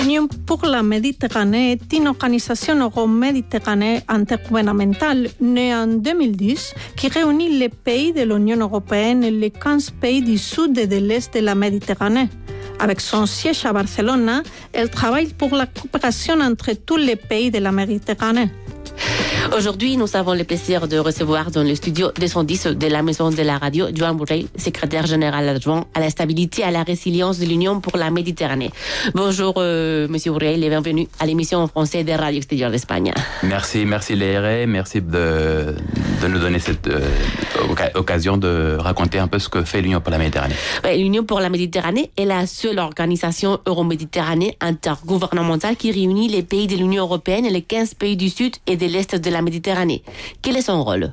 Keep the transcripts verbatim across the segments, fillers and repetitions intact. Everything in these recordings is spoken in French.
L'Union pour la Méditerranée est une organisation euro-méditerranéenne intergouvernementale née en deux mille dix qui réunit les pays de l'Union européenne et les quinze pays du sud et de l'est de la Méditerranée. Avec son siège à Barcelone, elle travaille pour la coopération entre tous les pays de la Méditerranée. Aujourd'hui, nous avons le plaisir de recevoir dans le studio deux cent dix de la Maison de la Radio, Joan Borrell, secrétaire général adjoint à la stabilité et à la résilience de l'Union pour la Méditerranée. Bonjour, euh, Monsieur Borrell, et bienvenue à l'émission en français des radios extérieures d'Espagne. Merci, merci L R E, merci de, de nous donner cette euh, occasion de raconter un peu ce que fait l'Union pour la Méditerranée. Ouais, L'Union pour la Méditerranée est la seule organisation euro-méditerranéenne intergouvernementale qui réunit les pays de l'Union européenne et les quinze pays du sud et de l'est de la Méditerranée. Quel est son rôle ?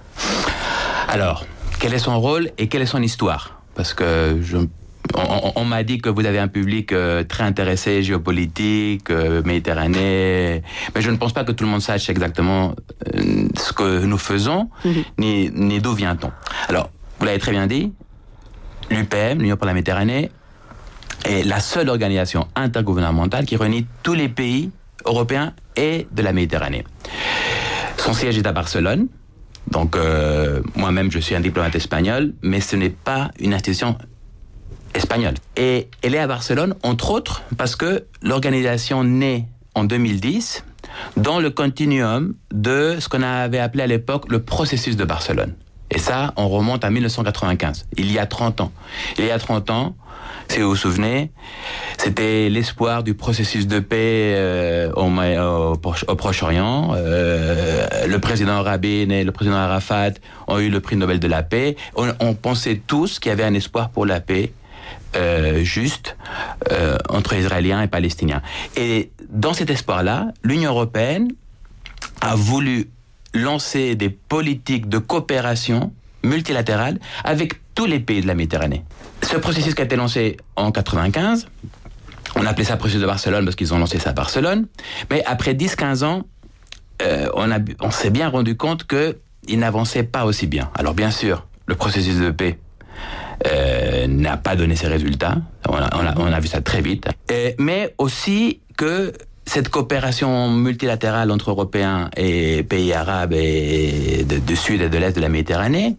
Alors, quel est son rôle et quelle est son histoire ? Parce que je, on, on m'a dit que vous avez un public euh, très intéressé, géopolitique, euh, méditerranée, mais je ne pense pas que tout le monde sache exactement euh, ce que nous faisons, mm-hmm. ni, ni d'où vient-on. Alors, vous l'avez très bien dit, l'U P M, l'Union pour la Méditerranée, est la seule organisation intergouvernementale qui réunit tous les pays européens et de la Méditerranée. Son siège est à Barcelone, donc euh, moi-même je suis un diplomate espagnol, mais ce n'est pas une institution espagnole. Et elle est à Barcelone, entre autres, parce que l'organisation naît en deux mille dix dans le continuum de ce qu'on avait appelé à l'époque le processus de Barcelone. Et ça, on remonte à dix-neuf cent quatre-vingt-quinze, il y a trente ans. Il y a trente ans, si vous vous souvenez, c'était l'espoir du processus de paix euh, au, au, au Proche-Orient. Euh, le président Rabin et le président Arafat ont eu le prix Nobel de la paix. On, on pensait tous qu'il y avait un espoir pour la paix euh, juste euh, entre Israéliens et Palestiniens. Et dans cet espoir-là, l'Union européenne a voulu lancer des politiques de coopération multilatérale avec tous les pays de la Méditerranée. Ce processus qui a été lancé en quatre-vingt-quinze, on appelait ça processus de Barcelone parce qu'ils ont lancé ça à Barcelone, mais après dix à quinze ans, euh, on, a, on s'est bien rendu compte qu'ils n'avançaient pas aussi bien. Alors bien sûr, le processus de paix euh, n'a pas donné ses résultats, on a, on a, on a vu ça très vite, et, mais aussi que cette coopération multilatérale entre Européens et pays arabes et de, de sud et de l'est de la Méditerranée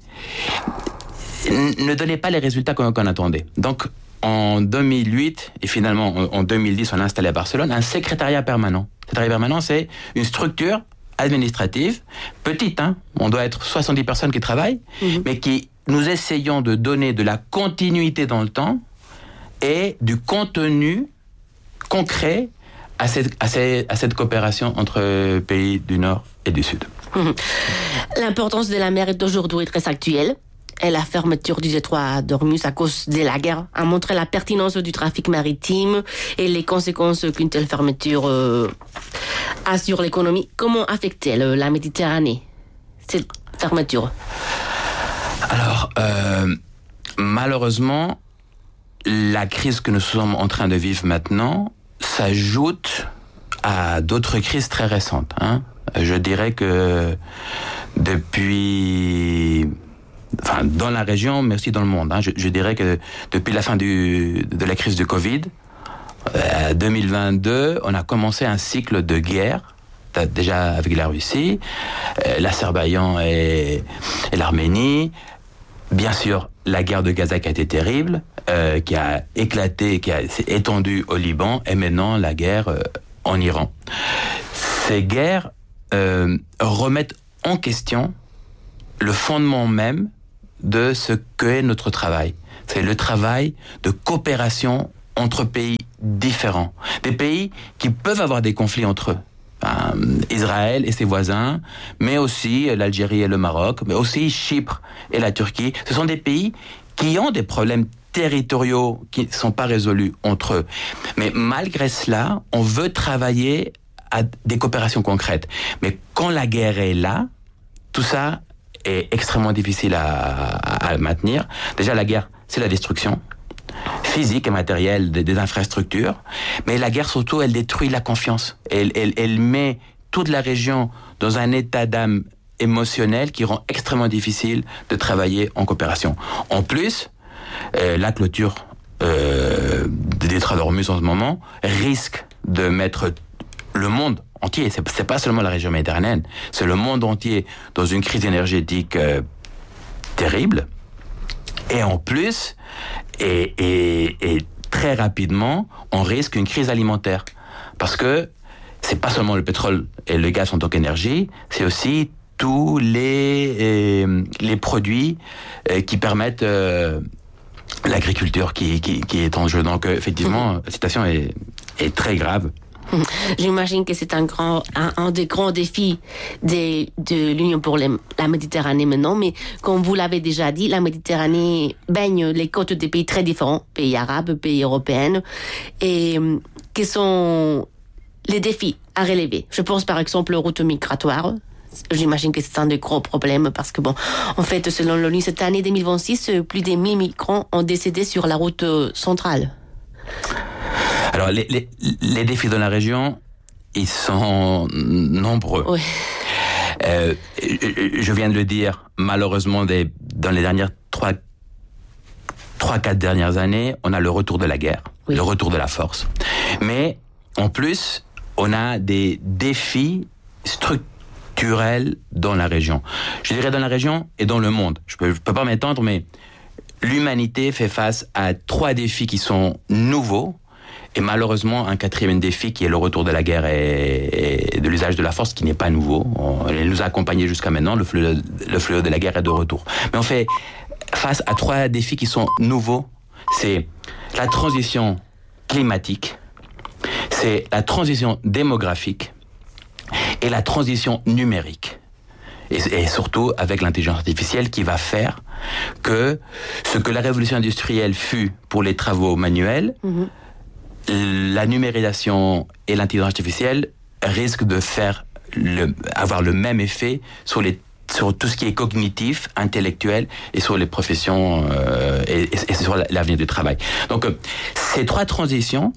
ne donnait pas les résultats qu'on, qu'on attendait. Donc, en deux mille huit, et finalement en deux mille dix, on a installé à Barcelone un secrétariat permanent. Le secrétariat permanent, c'est une structure administrative, petite, hein, on doit être soixante-dix personnes qui travaillent, mmh. mais qui nous essayons de donner de la continuité dans le temps et du contenu concret à cette, à cette, à cette coopération entre pays du Nord et du Sud. Mmh. L'importance de la mer est aujourd'hui très actuelle. Et la fermeture du détroit d'Ormuz à cause de la guerre a montré la pertinence du trafic maritime et les conséquences qu'une telle fermeture euh, a sur l'économie. Comment affecte-t-elle la Méditerranée, cette fermeture ? Alors, euh, malheureusement, la crise que nous sommes en train de vivre maintenant s'ajoute à d'autres crises très récentes. Hein. Je dirais que depuis... Enfin, dans la région, mais aussi dans le monde. Hein. Je, je dirais que depuis la fin du, de la crise du Covid, euh, deux mille vingt-deux, on a commencé un cycle de guerre, déjà avec la Russie, euh, l'Azerbaïdjan et, et l'Arménie. Bien sûr, la guerre de Gaza qui a été terrible, euh, qui a éclaté, qui a, s'est étendue au Liban, et maintenant la guerre euh, en Iran. Ces guerres euh, remettent en question le fondement même de ce qu'est notre travail. C'est le travail de coopération entre pays différents. Des pays qui peuvent avoir des conflits entre eux. Euh, Israël et ses voisins, mais aussi l'Algérie et le Maroc, mais aussi Chypre et la Turquie. Ce sont des pays qui ont des problèmes territoriaux qui ne sont pas résolus entre eux. Mais malgré cela, on veut travailler à des coopérations concrètes. Mais quand la guerre est là, tout ça est extrêmement difficile à, à, à maintenir. Déjà, la guerre, c'est la destruction physique et matérielle des, des infrastructures, mais la guerre, surtout, elle détruit la confiance. Elle, elle, elle met toute la région dans un état d'âme émotionnel qui rend extrêmement difficile de travailler en coopération. En plus, euh, la clôture euh, des détroits d'Ormuz en ce moment risque de mettre le monde entier, c'est, c'est pas seulement la région méditerranéenne, c'est le monde entier dans une crise énergétique euh, terrible. Et en plus, et, et, et très rapidement, on risque une crise alimentaire. Parce que c'est pas seulement le pétrole et le gaz en tant qu'énergie, c'est aussi tous les, euh, les produits euh, qui permettent euh, l'agriculture qui, qui, qui est en jeu. Donc effectivement, mmh. la situation est, est très grave. J'imagine que c'est un grand, un, un des grands défis des, de l'Union pour les, la Méditerranée maintenant, mais comme vous l'avez déjà dit, la Méditerranée baigne les côtes des pays très différents, pays arabes, pays européens, et euh, quels sont les défis à relever? Je pense par exemple aux routes migratoires. J'imagine que c'est un des gros problèmes parce que, bon, en fait, selon l'ONU, cette année deux mille vingt-six, plus de mille migrants ont décédé sur la route centrale. Alors, les, les, les défis dans la région, ils sont nombreux. Oui. Euh, je viens de le dire, malheureusement, des, dans les dernières trois, trois, quatre dernières années, on a le retour de la guerre, oui. le retour de la force. Mais, en plus, on a des défis structurels dans la région. Je dirais dans la région et dans le monde. Je peux, je peux pas m'étendre, mais l'humanité fait face à trois défis qui sont nouveaux. Et malheureusement, un quatrième défi qui est le retour de la guerre et, et de l'usage de la force qui n'est pas nouveau. On, il nous a accompagnés jusqu'à maintenant, le fléau, le fléau de la guerre est de retour. Mais on fait face à trois défis qui sont nouveaux. C'est la transition climatique, c'est la transition démographique et la transition numérique. Et, et surtout avec l'intelligence artificielle qui va faire que ce que la révolution industrielle fut pour les travaux manuels, mmh. la numérisation et l'intelligence artificielle risquent de faire le, avoir le même effet sur, les, sur tout ce qui est cognitif, intellectuel et sur les professions euh, et, et, et sur l'avenir du travail. Donc, euh, ces trois transitions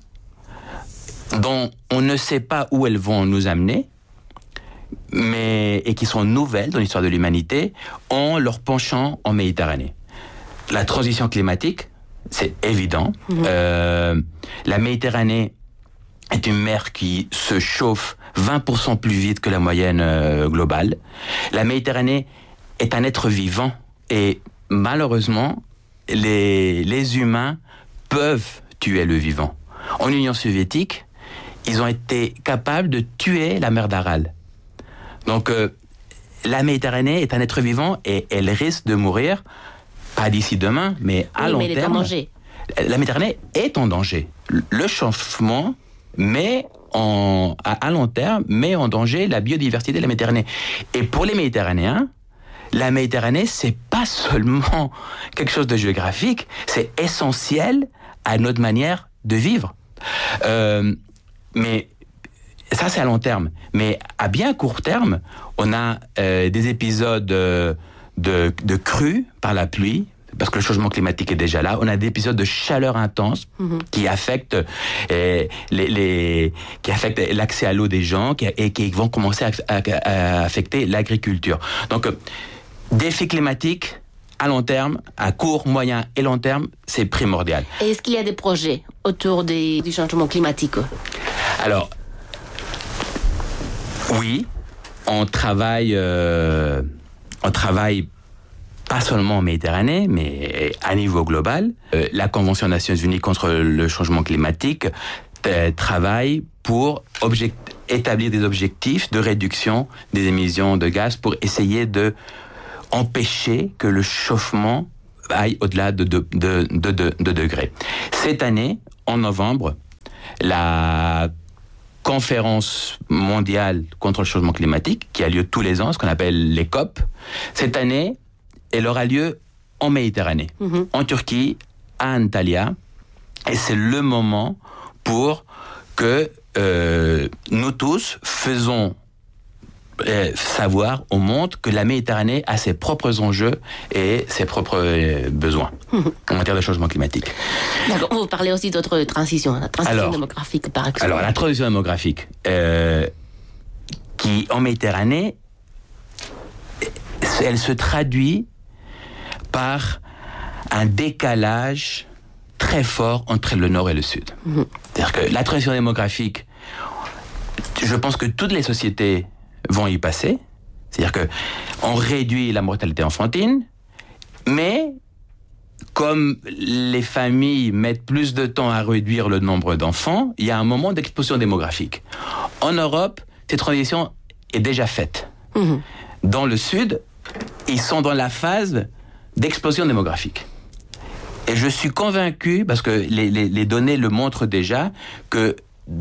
dont on ne sait pas où elles vont nous amener, mais, et qui sont nouvelles dans l'histoire de l'humanité, ont leur penchant en Méditerranée. La transition climatique, c'est évident. Mmh. Euh, la Méditerranée est une mer qui se chauffe vingt pour cent plus vite que la moyenne euh, globale. La Méditerranée est un être vivant et malheureusement, les, les humains peuvent tuer le vivant. En Union soviétique, ils ont été capables de tuer la mer d'Aral. Donc, euh, la Méditerranée est un être vivant et elle risque de mourir, pas d'ici demain, mais à oui, long mais terme. Elle est en danger. La Méditerranée est en danger. Le chauffement met en, à, à long terme met en danger la biodiversité de la Méditerranée. Et pour les Méditerranéens, la Méditerranée, c'est pas seulement quelque chose de géographique, c'est essentiel à notre manière de vivre. Euh, mais ça, c'est à long terme. Mais à bien court terme, on a euh, des épisodes de, de, de crues par la pluie, parce que le changement climatique est déjà là. On a des épisodes de chaleur intense mmh. qui affectent euh, les, les, qui affectent l'accès à l'eau des gens qui, et qui vont commencer à, à, à affecter l'agriculture. Donc, euh, défi climatique à long terme, à court, moyen et long terme, c'est primordial. Et est-ce qu'il y a des projets autour des, du changement climatique ? Alors, oui, on travaille, euh, on travaille pas seulement en Méditerranée, mais à niveau global. Euh, la Convention des Nations Unies contre le changement climatique euh, travaille pour object- établir des objectifs de réduction des émissions de gaz pour essayer de empêcher que le chauffement aille au-delà de deux de, de, de, de degrés. Cette année, en novembre, la conférence mondiale contre le changement climatique, qui a lieu tous les ans, ce qu'on appelle les C O P, cette année, elle aura lieu en Méditerranée, mmh. en Turquie, à Antalya, et c'est le moment pour que euh, nous tous faisons euh, savoir au monde que la Méditerranée a ses propres enjeux et ses propres euh, besoins mmh. en matière de changement climatique. D'accord. Vous parlez aussi d'autres transitions, la transition alors, démographique par exemple. Alors la transition démographique, euh, qui en Méditerranée, elle se traduit par un décalage très fort entre le Nord et le Sud. Mmh. C'est-à-dire que la transition démographique, je pense que toutes les sociétés vont y passer. C'est-à-dire que on réduit la mortalité enfantine, mais comme les familles mettent plus de temps à réduire le nombre d'enfants, il y a un moment d'explosion démographique. En Europe, cette transition est déjà faite. Mmh. Dans le Sud, ils sont dans la phase d'explosion démographique. Et je suis convaincu, parce que les, les, les données le montrent déjà, que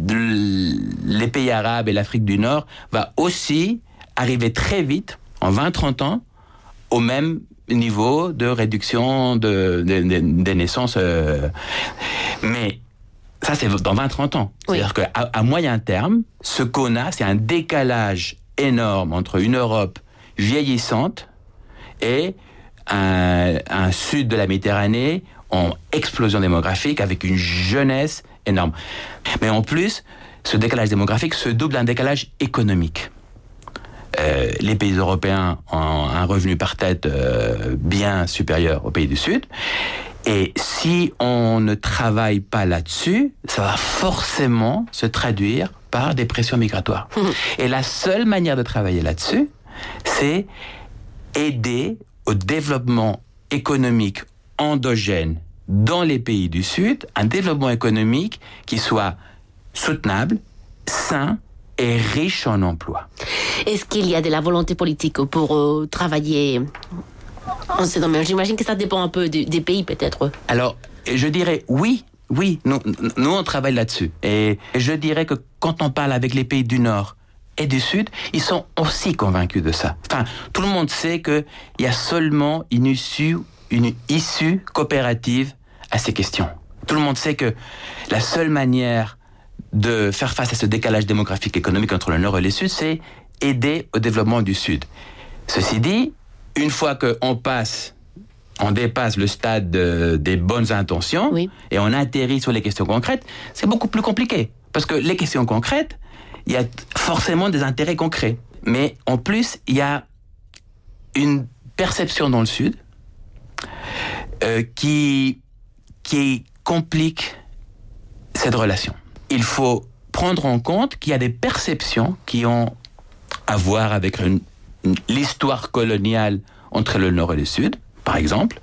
les pays arabes et l'Afrique du Nord va aussi arriver très vite, en vingt à trente ans, au même niveau de réduction de, de, de, des naissances. Euh, mais ça, c'est dans vingt à trente ans. Oui. C'est-à-dire qu'à à moyen terme, ce qu'on a, c'est un décalage énorme entre une Europe vieillissante et un, un sud de la Méditerranée en explosion démographique avec une jeunesse énorme. Mais en plus, ce décalage démographique se double d'un décalage économique. Euh, les pays européens ont un revenu par tête euh, bien supérieur aux pays du Sud. Et si on ne travaille pas là-dessus, ça va forcément se traduire par des pressions migratoires. Mmh. Et la seule manière de travailler là-dessus, c'est aider au développement économique endogène dans les pays du Sud, un développement économique qui soit soutenable, sain et riche en emplois. Est-ce qu'il y a de la volonté politique pour euh, travailler en ce domaine? J'imagine que ça dépend un peu des, des pays, peut-être. Alors, je dirais oui, oui, nous, nous on travaille là-dessus. Et je dirais que quand on parle avec les pays du Nord et du Sud, ils sont aussi convaincus de ça. Enfin, tout le monde sait qu'il y a seulement une issue, une issue coopérative à ces questions. Tout le monde sait que la seule manière de faire face à ce décalage démographique économique entre le Nord et le Sud, c'est aider au développement du Sud. Ceci dit, une fois qu'on passe, on dépasse le stade de, des bonnes intentions, oui, et on atterrit sur les questions concrètes, c'est beaucoup plus compliqué. Parce que les questions concrètes, il y a forcément des intérêts concrets. Mais en plus, il y a une perception dans le Sud euh, qui, qui complique cette relation. Il faut prendre en compte qu'il y a des perceptions qui ont à voir avec une, une, l'histoire coloniale entre le Nord et le Sud, par exemple,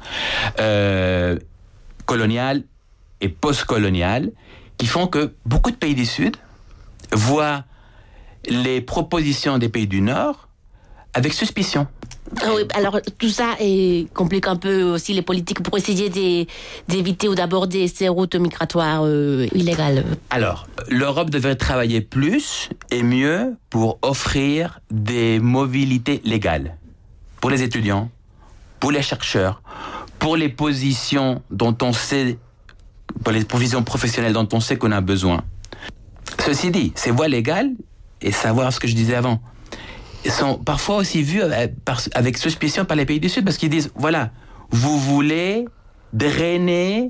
euh, coloniale et post-coloniale, qui font que beaucoup de pays du Sud voient les propositions des pays du Nord avec suspicion. Ah oui, alors tout ça est, complique un peu aussi les politiques pour essayer de, d'éviter ou d'aborder ces routes migratoires euh, illégales. Alors, l'Europe devrait travailler plus et mieux pour offrir des mobilités légales pour les étudiants, pour les chercheurs, pour les positions dont on sait, pour les positions professionnelles dont on sait qu'on a besoin. Ceci dit, ces voies légales, et savoir ce que je disais avant, sont parfois aussi vus avec suspicion par les pays du Sud, parce qu'ils disent, voilà, vous voulez drainer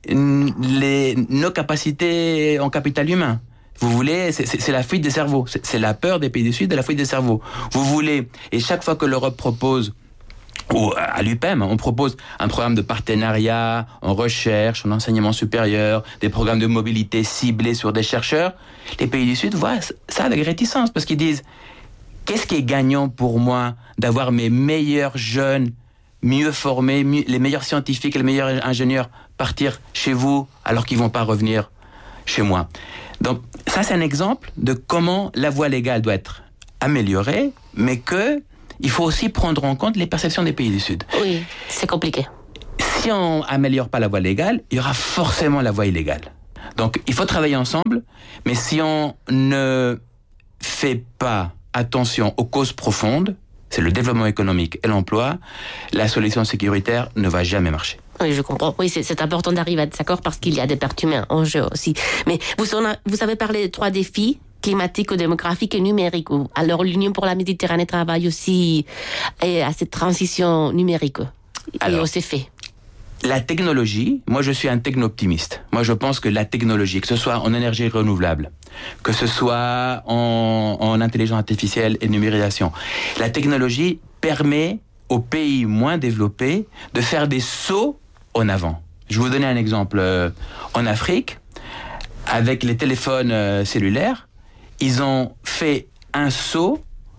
les, nos capacités en capital humain. Vous voulez, c'est, c'est, c'est la fuite des cerveaux. C'est, c'est la peur des pays du Sud de la fuite des cerveaux. Vous voulez, et chaque fois que l'Europe propose, ou à l'U P E M, on propose un programme de partenariat en recherche, en enseignement supérieur, des programmes de mobilité ciblés sur des chercheurs, les pays du Sud voient ça avec réticence, parce qu'ils disent, qu'est-ce qui est gagnant pour moi d'avoir mes meilleurs jeunes, mieux formés, mieux, les meilleurs scientifiques, les meilleurs ingénieurs partir chez vous alors qu'ils ne vont pas revenir chez moi? Donc ça, c'est un exemple de comment la voie légale doit être améliorée, mais que il faut aussi prendre en compte les perceptions des pays du Sud. Oui, c'est compliqué. Si on n'améliore pas la voie légale, il y aura forcément la voie illégale. Donc il faut travailler ensemble, mais si on ne fait pas attention aux causes profondes, c'est le développement économique et l'emploi, la solution sécuritaire ne va jamais marcher. Oui, je comprends. Oui, c'est, c'est important d'arriver à cet accord parce qu'il y a des pertes humaines en jeu aussi. Mais vous, vous avez parlé de trois défis, climatique, démographique et numérique. Alors l'Union pour la Méditerranée travaille aussi à cette transition numérique. Alors, et c'est fait. La technologie, moi je suis un techno-optimiste. Moi je pense que la technologie, que ce soit en énergie renouvelable, que ce soit en, en intelligence artificielle et numérisation, la technologie permet aux pays moins développés de faire des sauts en avant. Je vais vous donner un exemple. Euh, en Afrique, avec les téléphones euh, cellulaires, ils ont fait un saut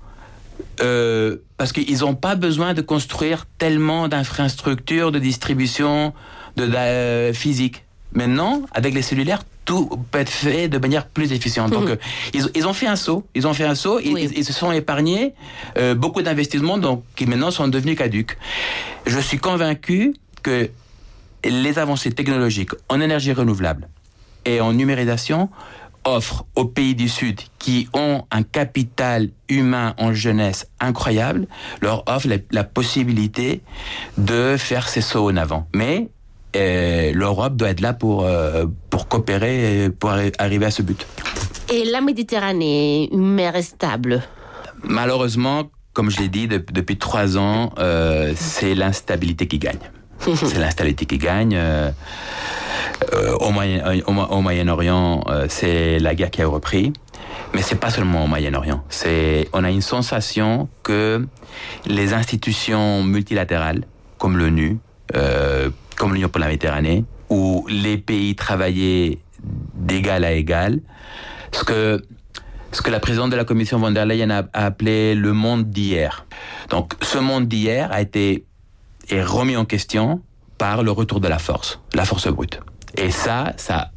euh, parce qu'ils n'ont pas besoin de construire tellement d'infrastructures de distribution de, de, euh, physique. Maintenant, avec les cellulaires, tout peut être fait de manière plus efficiente. Donc, euh, ils, ils ont fait un saut. Ils ont fait un saut. Oui. Ils, ils se sont épargnés euh, beaucoup d'investissements, donc qui maintenant sont devenus caduques. Je suis convaincu que les avancées technologiques en énergie renouvelable et en numérisation offrent aux pays du Sud qui ont un capital humain en jeunesse incroyable, leur offrent la, la possibilité de faire ces sauts en avant. Mais euh, l'Europe doit être là pour, euh, pour coopérer et pour arri- arriver à ce but. Et la Méditerranée, une mer stable? Malheureusement, comme je l'ai dit, de, depuis trois ans, euh, c'est l'instabilité qui gagne. C'est l'instabilité qui gagne. Euh, euh, au, Moyen, au, au Moyen-Orient, euh, c'est la guerre qui a repris. Mais c'est pas seulement au Moyen-Orient. C'est, on a une sensation que les institutions multilatérales, comme l'ONU, euh, comme l'Union pour la Méditerranée, où les pays travaillaient d'égal à égal, ce que ce que la présidente de la Commission von der Leyen a, a appelé le monde d'hier. Donc, ce monde d'hier a été est remis en question par le retour de la force, la force brute. Et ça, ça,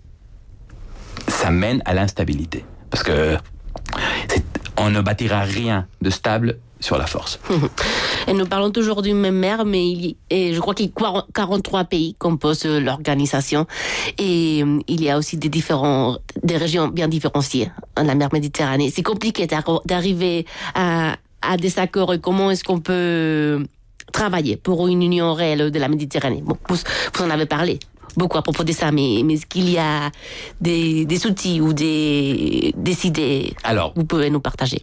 ça mène à l'instabilité. Parce que c'est, on ne bâtira rien de stable sur la force. Et nous parlons toujours d'une même mer, mais il, et je crois qu'il y a quarante-trois pays composent l'organisation. Et il y a aussi des, différents, des régions bien différenciées dans la mer Méditerranée. C'est compliqué d'arriver à, à des accords. Et comment est-ce qu'on peut travailler pour une union réelle de la Méditerranée? Bon, vous, vous en avez parlé beaucoup à propos de ça, mais, mais est-ce qu'il y a des, des outils ou des, des idées Alors, que vous pouvez nous partager?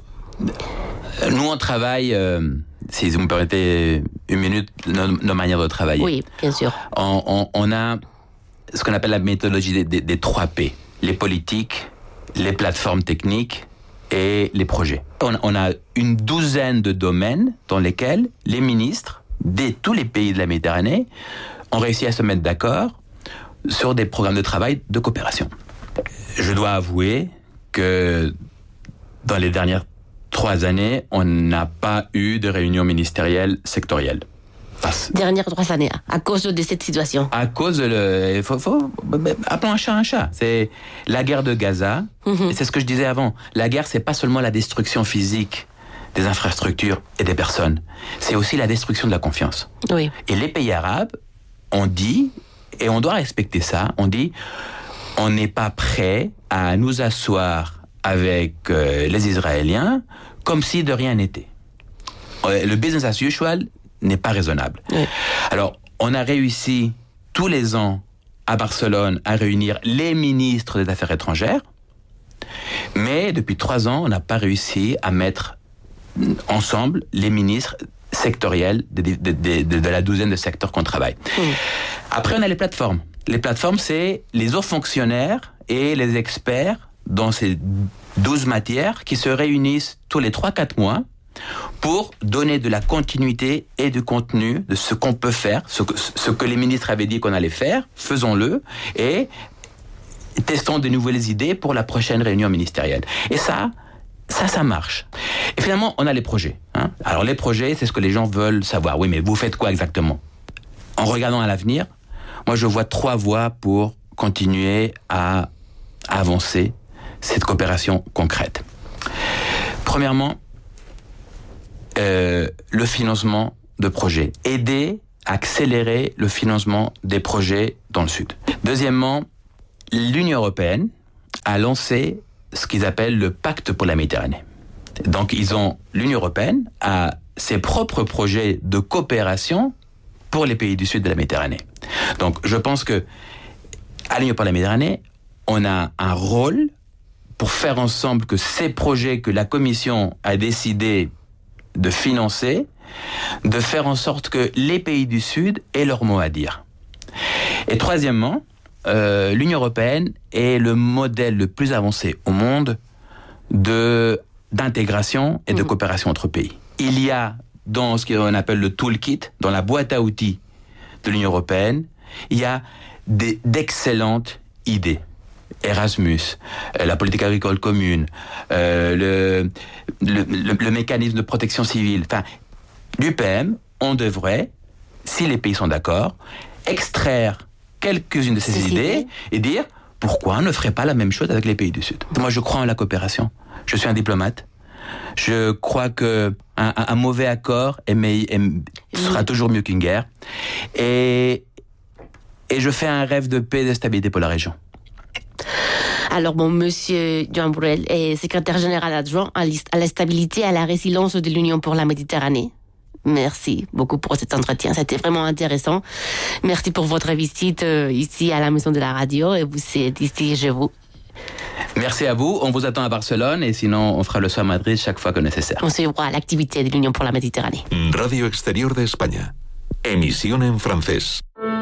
Nous, on travaille, euh, si vous me permettez une minute, nos, nos manières de travailler. Oui, bien sûr. On, on, on a ce qu'on appelle la méthodologie des, des, des trois P. Les politiques, les plateformes techniques et les projets. On, on a une douzaine de domaines dans lesquels les ministres de tous les pays de la Méditerranée ont réussi à se mettre d'accord sur des programmes de travail de coopération. Je dois avouer que dans les dernières trois années, on n'a pas eu de réunion ministérielle sectorielle. Parce... Dernières trois années, à cause de cette situation. À cause de le, faut, faut, appelons un chat un chat. C'est la guerre de Gaza. Mm-hmm. Et c'est ce que je disais avant. La guerre, c'est pas seulement la destruction physique des infrastructures et des personnes. C'est aussi la destruction de la confiance. Oui. Et les pays arabes ont dit, et on doit respecter ça, on dit, on n'est pas prêt à nous asseoir avec euh, les Israéliens comme si de rien n'était. Euh, le business as usual n'est pas raisonnable. Oui. Alors, on a réussi tous les ans à Barcelone à réunir les ministres des Affaires étrangères, mais depuis trois ans, on n'a pas réussi à mettre ensemble les ministres sectoriels de, de, de, de, de la douzaine de secteurs qu'on travaille. Oui. Après, on a les plateformes. Les plateformes, c'est les hauts fonctionnaires et les experts dans ces douze matières qui se réunissent tous les trois à quatre mois pour donner de la continuité et du contenu de ce qu'on peut faire, ce que, ce que les ministres avaient dit qu'on allait faire, faisons-le, et testons de nouvelles idées pour la prochaine réunion ministérielle. Et ça, ça, ça marche. Et finalement, on a les projets. Hein. Alors les projets, c'est ce que les gens veulent savoir. Oui, mais vous faites quoi exactement? En regardant à l'avenir, moi je vois trois voies pour continuer à avancer cette coopération concrète. Premièrement, euh, le financement de projets. Aider à accélérer le financement des projets dans le Sud. Deuxièmement, l'Union européenne a lancé ce qu'ils appellent le pacte pour la Méditerranée. Donc, ils ont, l'Union européenne a ses propres projets de coopération pour les pays du Sud de la Méditerranée. Donc, je pense que à l'Union pour la Méditerranée, on a un rôle pour faire ensemble que ces projets que la Commission a décidé de financer, de faire en sorte que les pays du Sud aient leur mot à dire. Et troisièmement, euh, l'Union européenne est le modèle le plus avancé au monde de, d'intégration et de mmh. coopération entre pays. Il y a dans ce qu'on appelle le toolkit, dans la boîte à outils de l'Union européenne, il y a des, d'excellentes idées. Erasmus, euh, la politique agricole commune, euh, le, le, le, le mécanisme de protection civile. Enfin, l'U P M, on devrait, si les pays sont d'accord, extraire quelques-unes de ces Ces idées, idées et dire pourquoi on ne ferait pas la même chose avec les pays du Sud. Moi, je crois en la coopération. Je suis un diplomate. Je crois que un, un mauvais accord est, est, sera toujours mieux qu'une guerre. Et, et je fais un rêve de paix et de stabilité pour la région. Alors bon, Monsieur Joan Borrell est secrétaire général adjoint à la stabilité et à la résilience de l'Union pour la Méditerranée. Merci beaucoup pour cet entretien, c'était vraiment intéressant. Merci pour votre visite ici à la Maison de la Radio et vous êtes ici chez vous. Merci à vous, on vous attend à Barcelone et sinon on fera le soir à Madrid chaque fois que nécessaire. On suivra l'activité de l'Union pour la Méditerranée. Radio Exterior de España. Emisión en francés.